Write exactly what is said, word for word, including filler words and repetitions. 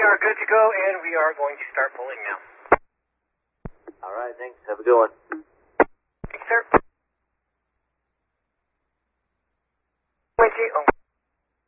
are good to go, and we are going to start pulling now. All right, thanks. Have a good one. Thanks, sir. Thank you.